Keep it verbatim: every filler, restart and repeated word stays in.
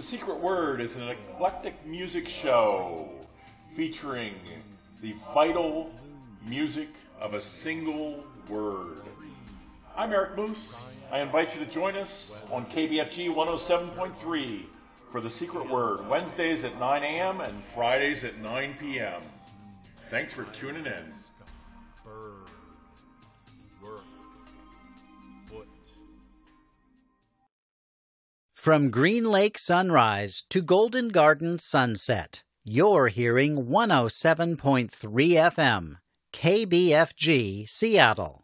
The Secret Word is an eclectic music show featuring the vital music of a single word. I'm Eric Moose. I invite you to join us on K B F G one oh seven point three for The Secret Word, Wednesdays at nine a.m. and Fridays at nine p.m. Thanks for tuning in. Bird, work, foot. From Green Lake sunrise to Golden Garden sunset, you're hearing one oh seven point three F M, K B F G, Seattle.